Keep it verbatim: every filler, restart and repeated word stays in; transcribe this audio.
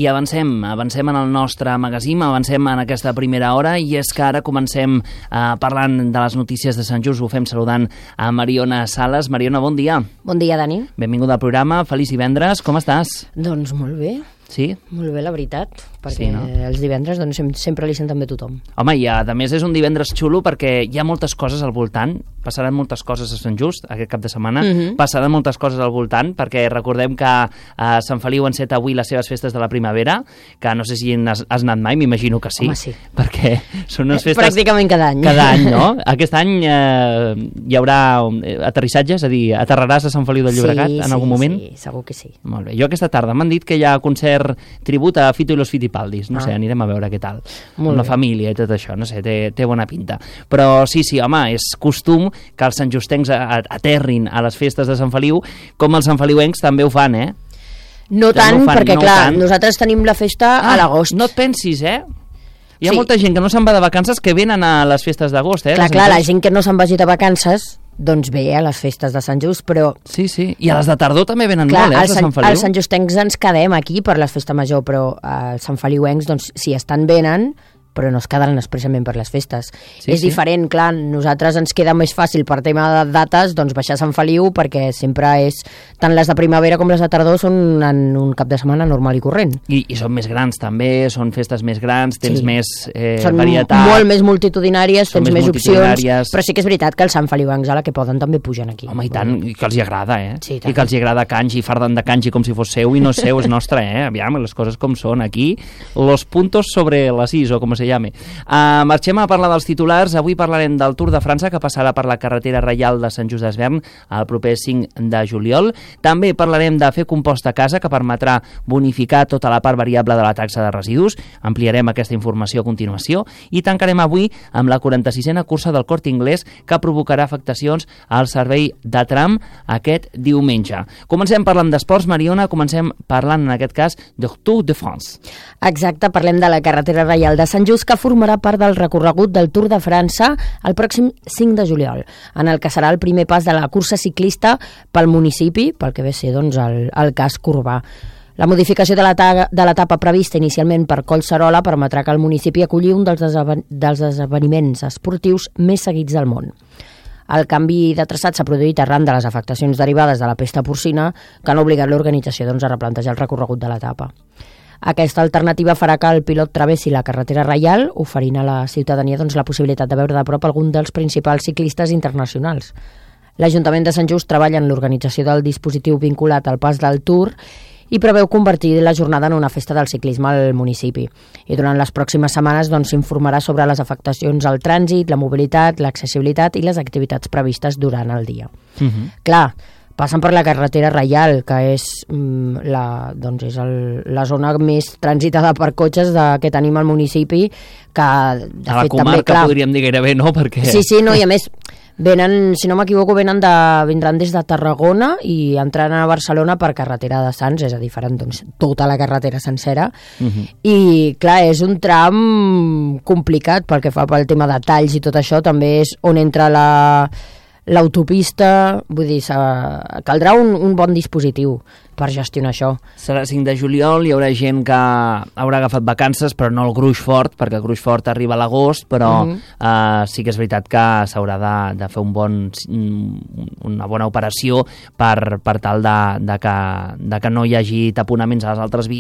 I avancem, avancem en el nostre magazín, avancem en aquesta primera hora, i és que ara comencem eh, parlant de les notícies de Sant Just. Ho fem saludant a Mariona Sales. Mariona, bon dia. Bon dia, Dani. Benvinguda al programa, feliç divendres, com estàs? Doncs molt bé. Sí? Molt bé, la veritat, perquè sí, no? els divendres doncs, sempre li senten bé tothom. Home, i a més és un divendres xulo perquè hi ha moltes coses al voltant, passaran moltes coses a Sant Just aquest cap de setmana, uh -huh. passaran moltes coses al voltant, perquè recordem que a Sant Feliu enceta avui les seves festes de la primavera, que no sé si has, has anat mai, m'imagino que sí. Home, sí. Perquè són unes festes... Pràcticament cada any. Cada any, no? Aquest any eh, hi haurà aterrissatge, és a dir, aterraràs a Sant Feliu de Llobregat sí, en sí, algun moment? Sí, segur que sí. Molt bé. Jo aquesta tarda m'han dit que hi ha concert tribut a Fito i los Fitipaldis, no ah. sé, anirem a veure què tal. Molt amb la família i tot això, no sé, té, té bona pinta. Però sí, sí, home, és costum que els santjustencs aterrin a les festes de Sant Feliu, com els santfeliuencs també ho fan, eh? No tant, no fan, perquè no clar, tant. nosaltres tenim la festa ah, a l'agost. No et pensis, eh? Hi ha sí. molta gent que no se'n va de vacances que venen a les festes d'agost, eh? Clar, clar, la gent que no se'n vagi de vacances doncs ve a les festes de Sant Just, però... Sí, sí, i a les de tardor també venen clar, molt, eh, de Sant Feliu. Els santjustencs ens quedem aquí per la festa major, però els santfeliuencs, doncs, si estan venen, però no es quedaran expressament per les festes. Sí, és sí. diferent, clar, nosaltres ens queda més fàcil per tema de dates, doncs baixar a Sant Feliu, perquè sempre és, tant les de primavera com les de tardor són en un cap de setmana normal i corrent. I, i són més grans també, són festes més grans, tens sí. més eh, són varietat. molt més multitudinàries, són tens més més multitudinàries. opcions, però sí que és veritat que els santfeliuencs a la que poden també pugen aquí. Home, i tant, i que els hi agrada, eh? Sí, i que els hi agrada cangi, farden de cangi com si fos seu, i no és seu, és nostre, eh? Aviam, les coses com són. Aquí, los puntos sobre las is, o com se llame. Uh, marxem a parlar dels titulars. Avui parlarem del Tour de França, que passarà per la carretera reial de Sant Just d'Esvern el proper cinc de juliol. També parlarem de fer compost a casa, que permetrà bonificar tota la part variable de la taxa de residus. Ampliarem aquesta informació a continuació. I tancarem avui amb la quaranta-sisena cursa del Corte Inglés, que provocarà afectacions al servei de tram aquest diumenge. Comencem parlant d'esports, Mariona. Comencem parlant, en aquest cas, de Tour de France. Exacte, parlem de la carretera reial de Sant Just, que formarà part del recorregut del Tour de França el pròxim cinc de juliol, en el que serà el primer pas de la cursa ciclista pel municipi, pel que ve a ser doncs, el, el casc urbà. La modificació de l'etapa prevista inicialment per Collserola permetrà que el municipi acolli un dels, esdeven dels esdeveniments esportius més seguits del món. El canvi de traçat s'ha produït arran de les afectacions derivades de la pesta porcina, que han obligat l'organització doncs, a replantejar el recorregut de l'etapa. Aquesta alternativa farà que el pilot travessi la carretera reial, oferint a la ciutadania doncs, la possibilitat de veure de prop algun dels principals ciclistes internacionals. L'Ajuntament de Sant Just treballa en l'organització del dispositiu vinculat al pas del Tour i preveu convertir la jornada en una festa del ciclisme al municipi. I durant les pròximes setmanes s'informarà doncs, sobre les afectacions al trànsit, la mobilitat, l'accessibilitat i les activitats previstes durant el dia. Uh-huh. Clar, passen per la carretera reial, que és, mm, la, doncs és el, la zona més transitada per cotxes de, que tenim al municipi, que de a la fet comarca també, clar, podríem dir gairebé, no? Perquè... Sí, sí, no, i a més venen, si no m'equivoco, venen de, vindran des de Tarragona i entraran a Barcelona per carretera de Sants, és a dir, faran doncs, tota la carretera sencera. Uh-huh. I clar, és un tram complicat pel que fa pel tema de talls i tot això, també és on entra la l'autopista, vull dir, caldrà un, un bon dispositiu per gestionar això. Serà cinc de juliol, hi haurà gent que haurà agafat vacances, però no el gruix fort, perquè el gruix fort arriba a l'agost, però uh-huh. uh, sí que és veritat que s'haurà de, de fer un bon, una bona operació per, per tal de, de, que, de que no hi hagi taponaments a les altres vies